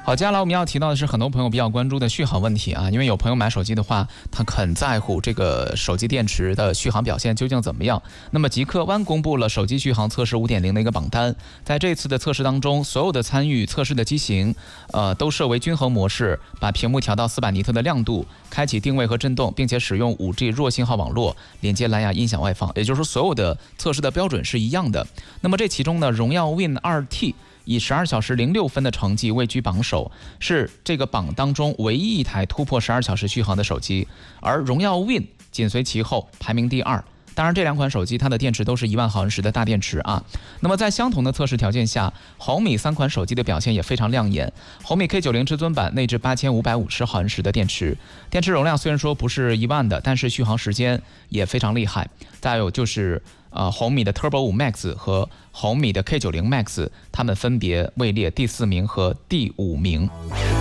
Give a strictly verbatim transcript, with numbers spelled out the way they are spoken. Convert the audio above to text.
好，接下来我们要提到的是很多朋友比较关注的续航问题啊，因为有朋友买手机的话，他很在乎这个手机电池的续航表现究竟怎么样。那么极客湾公布了手机续航测试 五点零 的一个榜单，在这次的测试当中，所有的参与测试的机型，呃，都设为均衡模式，把屏幕调到四百尼特的亮度，开启定位和震动，并且使用 五 G 弱信号网络连接蓝牙音响外放，也就是说，所有的测试的标准是一样的。那么这其中呢，荣耀 Win 二 T。以十二小时零六分的成绩位居榜首，是这个榜当中唯一一台突破十二小时续航的手机，而荣耀 Win 紧随其后，排名第二。当然，这两款手机它的电池都是一万毫安时的大电池啊。那么在相同的测试条件下，红米三款手机的表现也非常亮眼。红米 K 九十 至尊版内置八千五百五十毫安时的电池，电池容量虽然说不是一万的，但是续航时间也非常厉害。再有就是呃红米的 Turbo 五 Max 和红米的 K 九十 Max， 它们分别位列第四名和第五名。